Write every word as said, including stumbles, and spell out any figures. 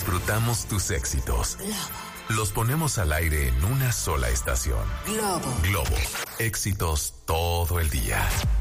disfrutamos tus éxitos. Los ponemos al aire en una sola estación. Globo. Globo. Éxitos todo el día.